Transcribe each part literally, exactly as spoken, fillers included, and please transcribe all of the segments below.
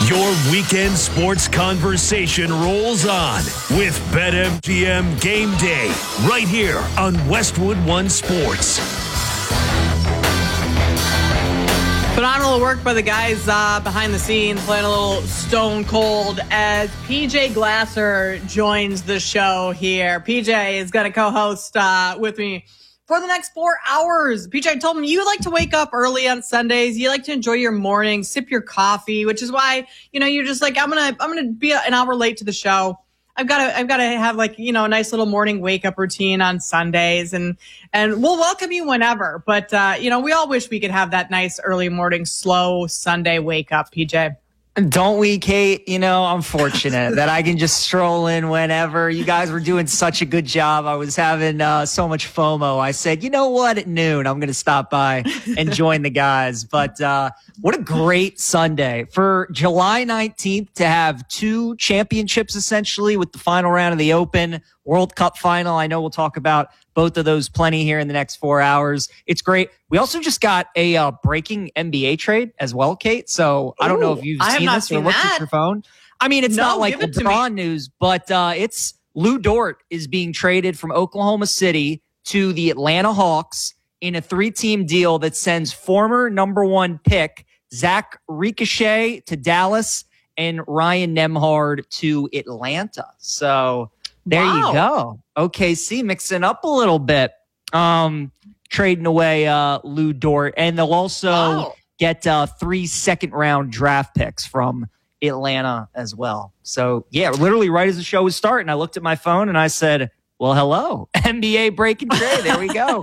Your weekend sports conversation rolls on with BetMGM Game Day right here on Westwood One Sports. Phenomenal work by the guys uh, behind the scenes, playing a little stone cold as P J Glasser joins the show here. P J is going to co-host uh, with me for the next four hours. P J, I told him you like to wake up early on Sundays. You like to enjoy your morning, sip your coffee, which is why, you know, you're just like, I'm going to, I'm going to be an hour late to the show. I've got to, I've got to have like, you know, a nice little morning wake up routine on Sundays, and, and we'll welcome you whenever. But, uh, you know, we all wish we could have that nice early morning, slow Sunday wake up, P J. Don't we, Kate? You know, I'm fortunate that I can just stroll in whenever. You guys were doing such a good job. I was having uh, so much FOMO. I said, you know what? At noon, I'm going to stop by and join the guys. But uh, what a great Sunday for July nineteenth to have two championships, essentially, with the final round of the Open World Cup final. I know we'll talk about both of those plenty here in the next four hours. It's great. We also just got a uh, breaking N B A trade as well, Kate. So I don't Ooh, know if you've I seen this seen or looked that. at your phone. I mean, it's No, not like give it to LeBron news, but uh, it's Lou Dort is being traded from Oklahoma City to the Atlanta Hawks in a three-team deal that sends former number one pick Zach Ricochet to Dallas and Ryan Nembhard to Atlanta. So there Wow. you go. O K C mixing up a little bit, um, trading away uh, Lou Dort. And they'll also Wow. get uh, three second-round draft picks from Atlanta as well. So, yeah, literally right as the show was starting, I looked at my phone and I said, well, hello, N B A breaking trade. There we go.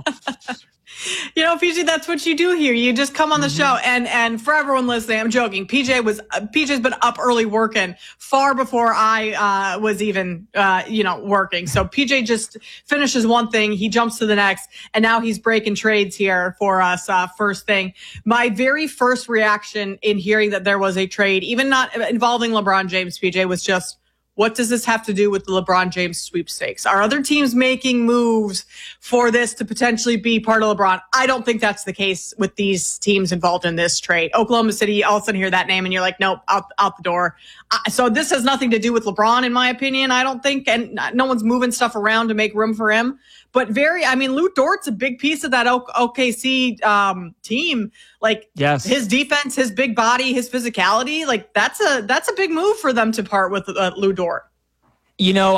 You know, P J, that's what you do here. You just come on the mm-hmm. show, and and for everyone listening, I'm joking. P J was uh, P J's been up early working far before I uh, was even uh, you know working. So P J just finishes one thing, he jumps to the next, and now he's breaking trades here for us. Uh, first thing, my very first reaction in hearing that there was a trade, even not involving LeBron James, P J, was just, what does this have to do with the LeBron James sweepstakes? Are other teams making moves for this to potentially be part of LeBron? I don't think that's the case with these teams involved in this trade. Oklahoma City, all of a sudden hear that name and you're like, nope, out, out the door. Uh, so this has nothing to do with LeBron, in my opinion, I don't think. And no one's moving stuff around to make room for him. But very, I mean, Lou Dort's a big piece of that O K C um, team. Like yes. his defense, his big body, his physicality, like that's a that's a big move for them to part with uh, Lou Dort. You know,